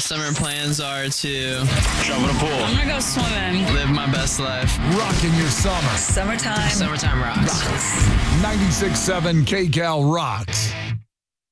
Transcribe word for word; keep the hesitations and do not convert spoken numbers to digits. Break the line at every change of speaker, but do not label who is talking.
Summer plans are to
jump in a pool.
I'm gonna go swimming.
Live my best life.
Rocking your summer.
Summertime.
Summertime rocks.
ninety-six point seven K Cal rocks.